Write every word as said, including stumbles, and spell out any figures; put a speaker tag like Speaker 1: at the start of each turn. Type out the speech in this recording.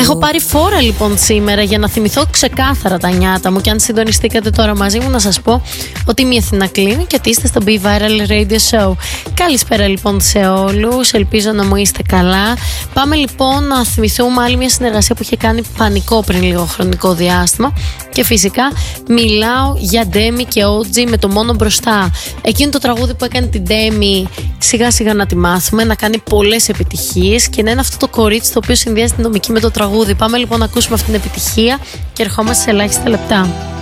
Speaker 1: Έχω πάρει φόρα λοιπόν σήμερα για να θυμηθώ ξεκάθαρα τα νιάτα μου. Και αν συντονιστήκατε τώρα μαζί μου, να σας πω ότι είμαι η Αθηνά Κλίνη και ότι είστε στο Be Viral Radio Show. Καλησπέρα λοιπόν σε όλους. Ελπίζω να μου είστε καλά. Πάμε λοιπόν να θυμηθούμε άλλη μια συνεργασία που είχε κάνει Πανικό πριν λίγο χρονικό διάστημα. Και φυσικά μιλάω για Ντέμι και ο τζι με το Μόνο Μπροστά. Εκείνο το τραγούδι που έκανε την Ντέμι σιγά σιγά να τη μάθουμε, να κάνει πολλές επιτυχίες και να είναι αυτό το κορίτσι το οποίο συνδυάζει την νομική με το τραγούδι. Πάμε λοιπόν να ακούσουμε αυτή την επιτυχία και ερχόμαστε σε ελάχιστα λεπτά.